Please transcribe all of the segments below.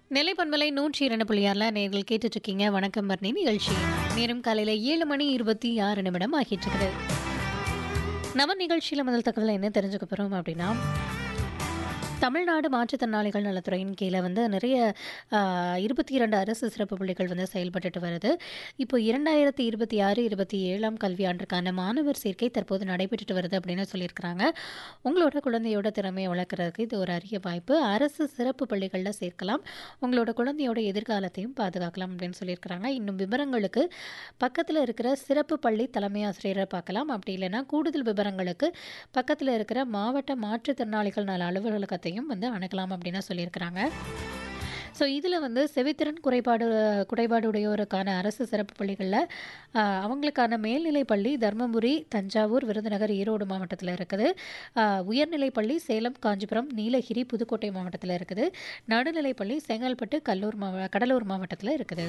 நெல்லை பண்பலை 102.6 நேர்கள் கேட்டுட்டு இருக்கீங்க. வணக்கம் பரணி நிகழ்ச்சி. நேரம் காலையில 7:26 ஆகிட்டு இருக்குது. நம்ம நிகழ்ச்சியில முதல் தகவல் என்ன தெரிஞ்சுக்க போறோம் அப்படின்னா, தமிழ்நாடு மாற்றுத்திறனாளிகள் நலத்துறையின் கீழே வந்து நிறைய 22 அரசு சிறப்பு பள்ளிகள் வந்து செயல்பட்டுட்டு வருது. இப்போ 2026-27 கல்வியாண்டிற்கான மாணவர் சேர்க்கை தற்போது நடைபெற்றுட்டு வருது அப்படின்னு சொல்லியிருக்கிறாங்க. உங்களோட குழந்தையோட திறமையை வளர்க்குறதுக்கு இது ஒரு அரிய வாய்ப்பு. அரசு சிறப்பு பள்ளிகளில் சேர்க்கலாம். உங்களோட குழந்தையோட எதிர்காலத்தையும் பாதுகாக்கலாம் அப்படின்னு சொல்லியிருக்கிறாங்க. இன்னும் விவரங்களுக்கு பக்கத்தில் இருக்கிற சிறப்பு பள்ளி தலைமை ஆசிரியரை பார்க்கலாம். அப்படி இல்லைன்னா கூடுதல் விவரங்களுக்கு பக்கத்தில் இருக்கிற மாவட்ட மாற்றுத்திறனாளிகள் நல அலுவலகத்தையும் வந்து அணுகலாம் அப்படின்னு சொல்லியிருக்கிறாங்க. ஸோ இதில் வந்து செவித்திறன் குறைபாடு உடையோருக்கான அரசு சிறப்பு பள்ளிகளில் அவங்களுக்கான மேல்நிலைப் பள்ளி தர்மபுரி, தஞ்சாவூர், விருதுநகர், ஈரோடு மாவட்டத்தில் இருக்குது. உயர்நிலைப் பள்ளி சேலம், காஞ்சிபுரம், நீலகிரி, புதுக்கோட்டை மாவட்டத்தில் இருக்குது. நடுநிலைப் பள்ளி செங்கல்பட்டு, கடலூர் மாவட்டத்தில் இருக்குது.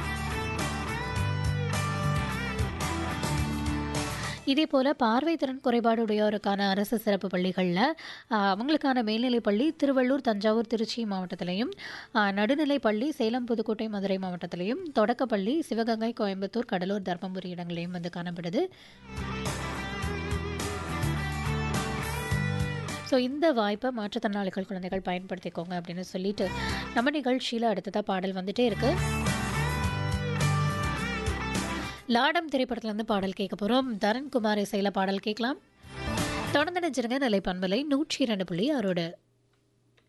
இதேபோல் பார்வைத்திறன் குறைபாடு உடையோருக்கான அரசு சிறப்பு பள்ளிகளில் அவங்களுக்கான மேல்நிலைப் பள்ளி திருவள்ளூர், தஞ்சாவூர், திருச்சி மாவட்டத்திலையும், நடுநிலைப் பள்ளி சேலம், புதுக்கோட்டை, மதுரை மாவட்டத்திலையும், தொடக்கப்பள்ளி சிவகங்கை, கோயம்புத்தூர், கடலூர், தர்மபுரி இடங்களையும் வந்து காணப்படுது. ஸோ இந்த வாய்ப்பை மாற்றுத்திறனாளிகள் குழந்தைகள் பயன்படுத்திக்கோங்க அப்படின்னு சொல்லிட்டு நம்ம நிகழ்ச்சியில் அடுத்ததாக பாடல் வந்துட்டே இருக்கு. லாடம் திரைப்படத்துலேருந்து பாடல் கேட்க போகிறோம். தரண்குமார் இசையில் பாடல் கேட்கலாம். தொடர்ந்து நினைச்சிருங்க. நிலை பண்பலை 102.6.